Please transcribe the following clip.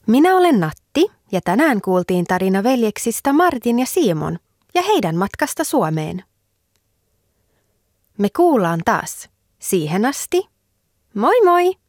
Minä olen Natti ja tänään kuultiin tarina veljeksistä Martin ja Simon ja heidän matkasta Suomeen. Me kuullaan taas. Siihen asti. Moi moi!